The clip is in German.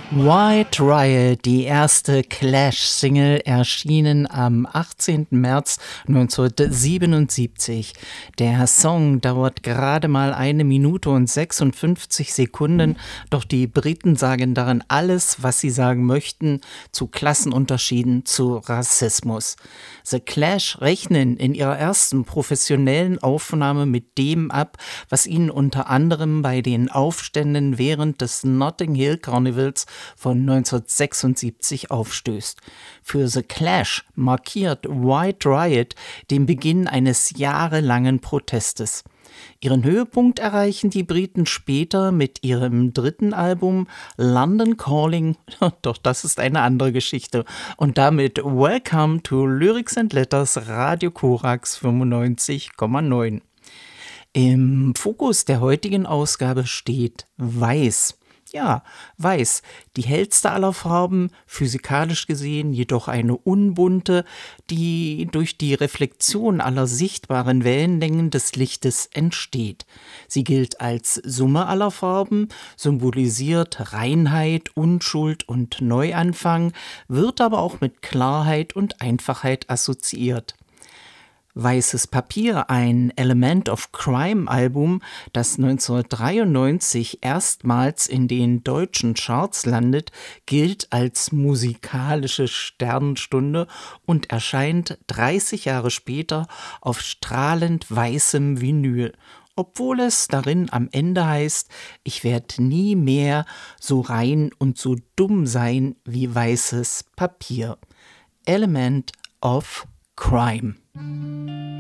White Riot, die erste Clash-Single, erschienen am 18. März 1977. Der Song dauert gerade mal 1 Minute und 56 Sekunden, doch die Briten sagen darin alles, was sie sagen möchten, zu Klassenunterschieden, zu Rassismus. The Clash rechnen in ihrer ersten professionellen Aufnahme mit dem ab, was ihnen unter anderem bei den Aufständen während des Notting Hill Carnivals von 1976 aufstößt. Für The Clash markiert White Riot den Beginn eines jahrelangen Protestes. Ihren Höhepunkt erreichen die Briten später mit ihrem dritten Album London Calling, doch das ist eine andere Geschichte, und damit Welcome to Lyrics and Letters Radio Korax 95,9. Im Fokus der heutigen Ausgabe steht Weiß. Ja, Weiß, die hellste aller Farben, physikalisch gesehen jedoch eine unbunte, die durch die Reflexion aller sichtbaren Wellenlängen des Lichtes entsteht. Sie gilt als Summe aller Farben, symbolisiert Reinheit, Unschuld und Neuanfang, wird aber auch mit Klarheit und Einfachheit assoziiert. Weißes Papier, ein Element of Crime-Album, das 1993 erstmals in den deutschen Charts landet, gilt als musikalische Sternenstunde und erscheint 30 Jahre später auf strahlend weißem Vinyl. Obwohl es darin am Ende heißt, ich werde nie mehr so rein und so dumm sein wie weißes Papier. Element of Crime.